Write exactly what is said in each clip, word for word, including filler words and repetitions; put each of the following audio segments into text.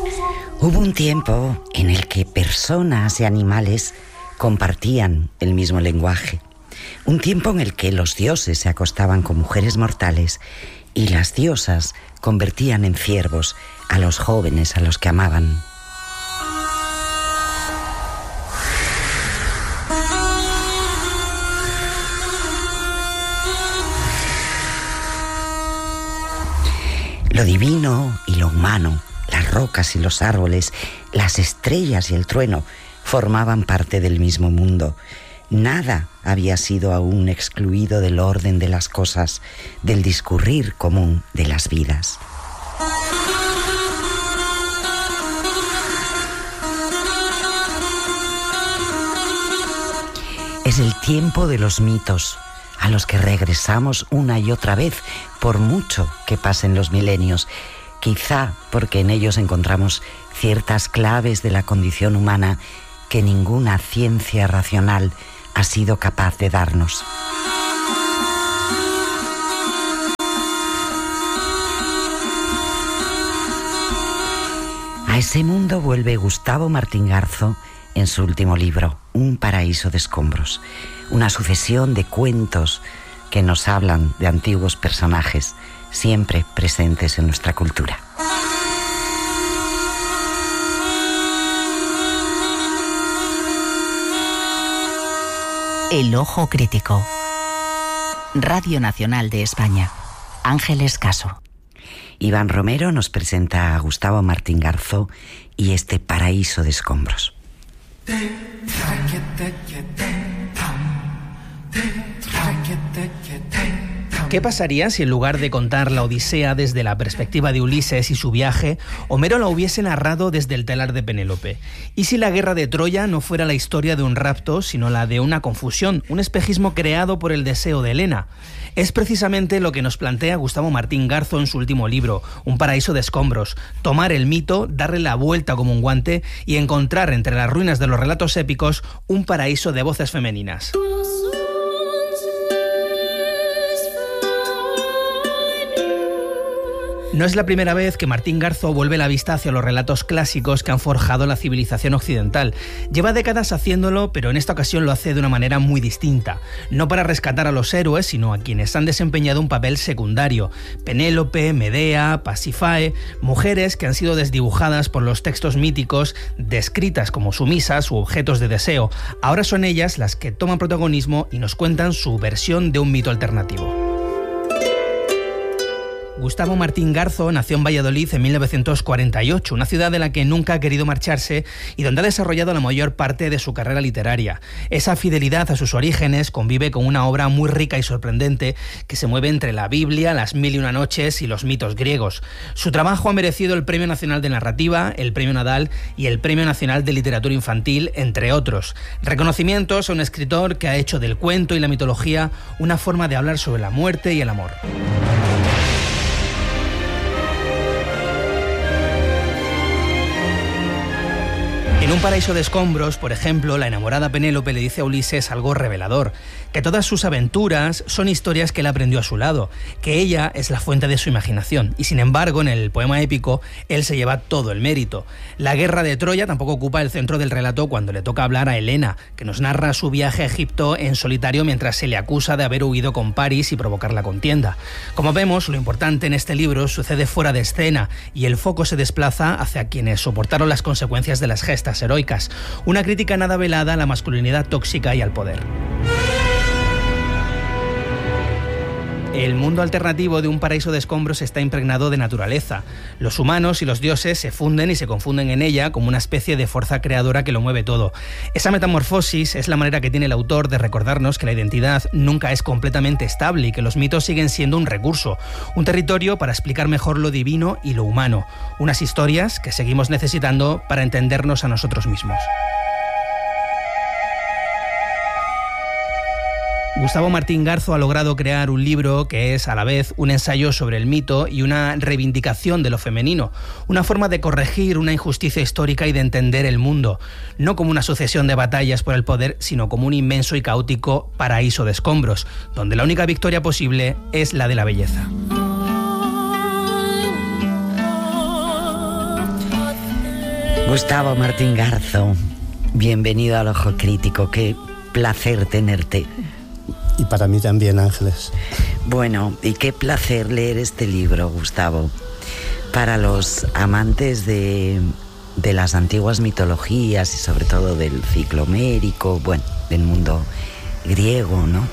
Hubo un tiempo en el que personas y animales compartían el mismo lenguaje. Un tiempo en el que los dioses se acostaban con mujeres mortales y las diosas convertían en ciervos a los jóvenes a los que amaban. Lo divino y lo humano, las rocas y los árboles, las estrellas y el trueno formaban parte del mismo mundo. Nada había sido aún excluido del orden de las cosas, del discurrir común de las vidas. Es el tiempo de los mitos, a los que regresamos una y otra vez, por mucho que pasen los milenios, quizá porque en ellos encontramos ciertas claves de la condición humana que ninguna ciencia racional ha sido capaz de darnos. A ese mundo vuelve Gustavo Martín Garzo en su último libro, Un paraíso de escombros, una sucesión de cuentos que nos hablan de antiguos personajes siempre presentes en nuestra cultura. El ojo crítico. Radio Nacional de España. Ángeles Caso. Iván Romero nos presenta a Gustavo Martín Garzo y este paraíso de escombros. ¿Qué pasaría si en lugar de contar la Odisea desde la perspectiva de Ulises y su viaje, Homero la hubiese narrado desde el telar de Penélope? ¿Y si la guerra de Troya no fuera la historia de un rapto, sino la de una confusión, un espejismo creado por el deseo de Helena? Es precisamente lo que nos plantea Gustavo Martín Garzo en su último libro, Un paraíso de escombros: tomar el mito, darle la vuelta como un guante y encontrar entre las ruinas de los relatos épicos un paraíso de voces femeninas. No es la primera vez que Martín Garzo vuelve la vista hacia los relatos clásicos que han forjado la civilización occidental. Lleva décadas haciéndolo, pero en esta ocasión lo hace de una manera muy distinta. No para rescatar a los héroes, sino a quienes han desempeñado un papel secundario. Penélope, Medea, Pasífae, mujeres que han sido desdibujadas por los textos míticos, descritas como sumisas u objetos de deseo. Ahora son ellas las que toman protagonismo y nos cuentan su versión de un mito alternativo. Gustavo Martín Garzo nació en Valladolid en mil novecientos cuarenta y ocho, una ciudad de la que nunca ha querido marcharse y donde ha desarrollado la mayor parte de su carrera literaria. Esa fidelidad a sus orígenes convive con una obra muy rica y sorprendente que se mueve entre la Biblia, las mil y una noches y los mitos griegos. Su trabajo ha merecido el Premio Nacional de Narrativa, el Premio Nadal y el Premio Nacional de Literatura Infantil, entre otros. Reconocimientos a un escritor que ha hecho del cuento y la mitología una forma de hablar sobre la muerte y el amor. En Un paraíso de escombros, por ejemplo, la enamorada Penélope le dice a Ulises algo revelador: que todas sus aventuras son historias que él aprendió a su lado, que ella es la fuente de su imaginación, y sin embargo, en el poema épico, él se lleva todo el mérito. La guerra de Troya tampoco ocupa el centro del relato cuando le toca hablar a Helena, que nos narra su viaje a Egipto en solitario mientras se le acusa de haber huido con París y provocar la contienda. Como vemos, lo importante en este libro sucede fuera de escena y el foco se desplaza hacia quienes soportaron las consecuencias de las gestas heroicas, una crítica nada velada a la masculinidad tóxica y al poder. El mundo alternativo de Un paraíso de escombros está impregnado de naturaleza. Los humanos y los dioses se funden y se confunden en ella como una especie de fuerza creadora que lo mueve todo. Esa metamorfosis es la manera que tiene el autor de recordarnos que la identidad nunca es completamente estable y que los mitos siguen siendo un recurso, un territorio para explicar mejor lo divino y lo humano, unas historias que seguimos necesitando para entendernos a nosotros mismos. Gustavo Martín Garzo ha logrado crear un libro que es a la vez un ensayo sobre el mito y una reivindicación de lo femenino, una forma de corregir una injusticia histórica y de entender el mundo, no como una sucesión de batallas por el poder, sino como un inmenso y caótico paraíso de escombros, donde la única victoria posible es la de la belleza. Gustavo Martín Garzo, bienvenido al Ojo Crítico, qué placer tenerte. Y para mí también, Ángeles. Bueno, y qué placer leer este libro, Gustavo. Para los amantes de, de las antiguas mitologías y sobre todo del ciclo homérico, bueno, del mundo griego, ¿no?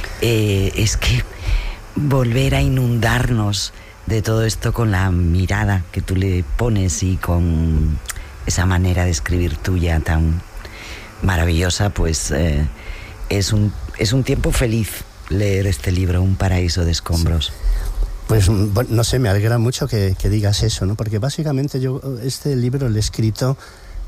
Eh, es que volver a inundarnos de todo esto con la mirada que tú le pones y con esa manera de escribir tuya tan maravillosa, pues eh, es un, es un tiempo feliz leer este libro, Un paraíso de escombros. Sí. Pues bueno, no sé, me alegra mucho que, que digas eso, ¿no? Porque básicamente yo este libro lo he escrito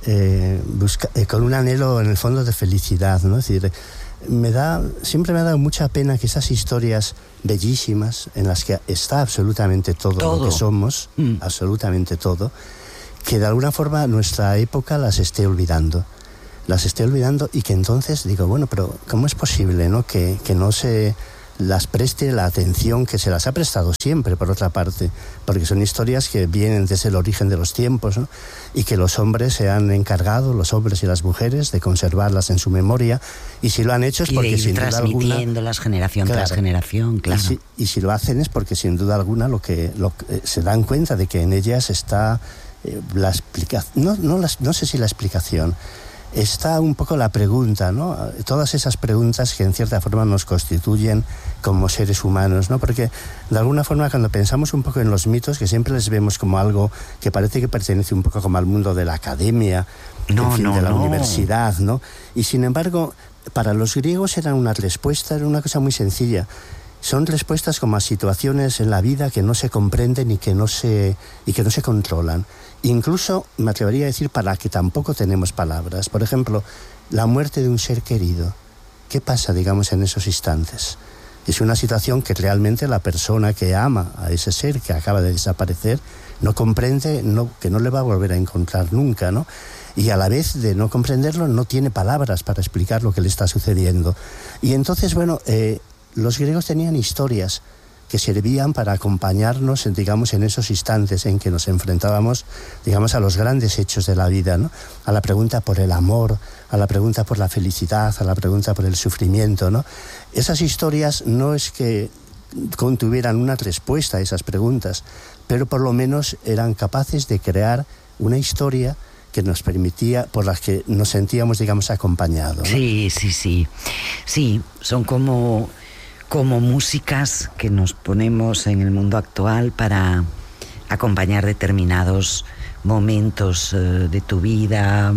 eh, busca, eh, con un anhelo en el fondo de felicidad, ¿no? Es decir, me da, siempre me ha dado mucha pena que esas historias bellísimas en las que está absolutamente todo, todo. lo que somos, mm. absolutamente todo, que de alguna forma nuestra época las esté olvidando. Las esté olvidando y que entonces digo, bueno, pero ¿cómo es posible, no? Que, que no se las preste la atención que se las ha prestado siempre, por otra parte, porque son historias que vienen desde el origen de los tiempos, ¿no? Y que los hombres se han encargado, los hombres y las mujeres, de conservarlas en su memoria, y si lo han hecho es porque, y de ir sin duda alguna, transmitiéndolas generación claro, tras generación, claro. Y si, y si lo hacen es porque sin duda alguna lo que, lo que se dan cuenta de que en ellas está eh, la explicación, no, no, las, no sé si la explicación, está un poco la pregunta, ¿no? Todas esas preguntas que en cierta forma nos constituyen como seres humanos, ¿no? Porque de alguna forma cuando pensamos un poco en los mitos, que siempre les vemos como algo que parece que pertenece un poco como al mundo de la academia, no, en fin, no, de la no. universidad, ¿no? Y sin embargo, para los griegos era una respuesta, era una cosa muy sencilla. Son respuestas como a situaciones en la vida que no se comprenden y que no se, y que no se controlan. Incluso, me atrevería a decir, para que tampoco tenemos palabras. Por ejemplo, la muerte de un ser querido. ¿Qué pasa, digamos, en esos instantes? Es una situación que realmente la persona que ama a ese ser que acaba de desaparecer no comprende, no, que no le va a volver a encontrar nunca, ¿no? Y a la vez de no comprenderlo, no tiene palabras para explicar lo que le está sucediendo. Y entonces, bueno, eh, los griegos tenían historias que servían para acompañarnos, digamos, en esos instantes en que nos enfrentábamos, digamos, a los grandes hechos de la vida, ¿no? A la pregunta por el amor, a la pregunta por la felicidad, a la pregunta por el sufrimiento, ¿no? Esas historias no es que contuvieran una respuesta a esas preguntas, pero por lo menos eran capaces de crear una historia que nos permitía, por las que nos sentíamos, digamos, acompañados, ¿no? Sí, sí, sí. Sí, son como... como músicas que nos ponemos en el mundo actual para acompañar determinados momentos eh, de tu vida,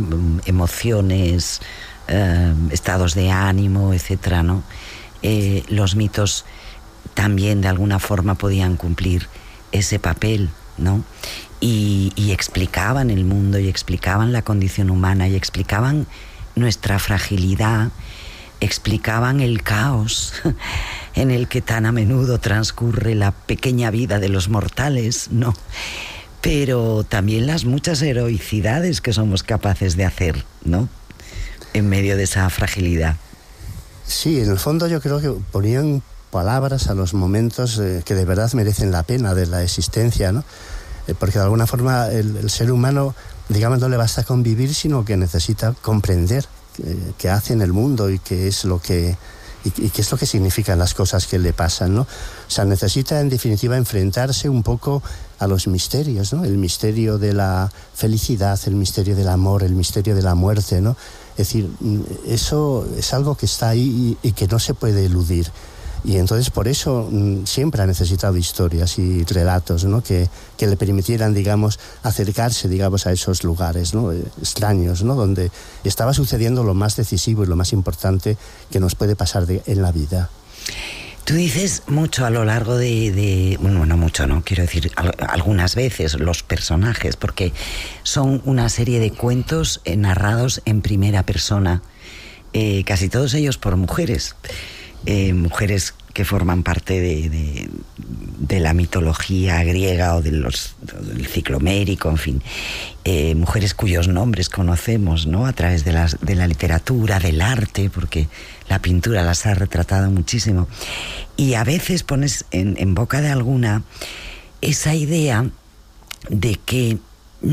emociones, eh, estados de ánimo, etcétera, ¿no? Eh, los mitos también de alguna forma podían cumplir ese papel, ¿no? Y, y explicaban el mundo, y explicaban la condición humana, y explicaban nuestra fragilidad, explicaban el caos en el que tan a menudo transcurre la pequeña vida de los mortales, ¿no? Pero también las muchas heroicidades que somos capaces de hacer, ¿no? En medio de esa fragilidad. Sí, en el fondo yo creo que ponían palabras a los momentos eh, que de verdad merecen la pena de la existencia, ¿no? Eh, porque de alguna forma el, el ser humano, digamos, no le basta con vivir, sino que necesita comprender qué hace en el mundo y qué es lo que y, y qué es lo que significan las cosas que le pasan, ¿no? O sea, necesita en definitiva enfrentarse un poco a los misterios, ¿no? El misterio de la felicidad, el misterio del amor, el misterio de la muerte, ¿no? Es decir, eso es algo que está ahí y, y que no se puede eludir. Y entonces por eso siempre ha necesitado historias y relatos, ¿no? que, que le permitieran, digamos, acercarse, digamos, a esos lugares, ¿no? extraños, ¿no? Donde estaba sucediendo lo más decisivo y lo más importante que nos puede pasar de, en la vida. Tú dices mucho a lo largo de, de... Bueno, no mucho, no, quiero decir, al, algunas veces los personajes, porque son una serie de cuentos narrados en primera persona, eh, casi todos ellos por mujeres. Eh, mujeres que forman parte de, de, de la mitología griega o de los, del ciclo homérico, en fin, eh, mujeres cuyos nombres conocemos, ¿no? A través de, las, de la literatura, del arte, porque la pintura las ha retratado muchísimo. Y a veces pones en, en boca de alguna esa idea de que mmm,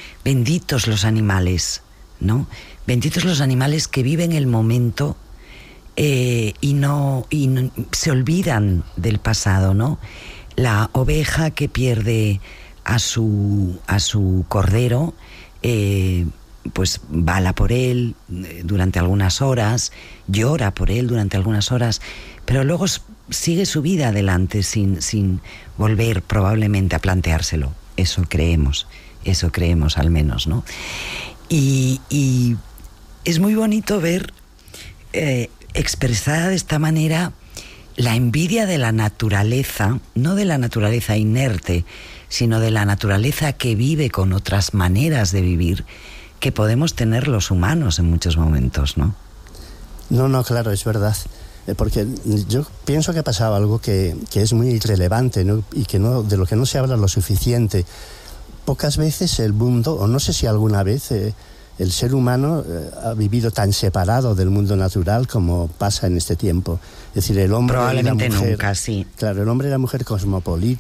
benditos los animales, ¿no? Benditos los animales que viven el momento eh, y, no, y no, se olvidan del pasado, ¿no? La oveja que pierde a su, a su cordero, eh, pues bala por él durante algunas horas, llora por él durante algunas horas, pero luego sigue su vida adelante sin, sin volver probablemente a planteárselo. Eso creemos, eso creemos al menos, ¿no? Y, y es muy bonito ver eh, expresada de esta manera la envidia de la naturaleza, no de la naturaleza inerte, sino de la naturaleza que vive con otras maneras de vivir que podemos tener los humanos en muchos momentos, ¿no? No, no, claro, es verdad. Porque yo pienso que ha pasado algo que, que es muy relevante, ¿no? Y que no, de lo que no se habla lo suficiente. Pocas veces el mundo, o no sé si alguna vez, eh, el ser humano eh, ha vivido tan separado del mundo natural como pasa en este tiempo. Es decir, el hombre probablemente y la mujer, nunca, sí. Claro, el hombre y la mujer cosmopolita,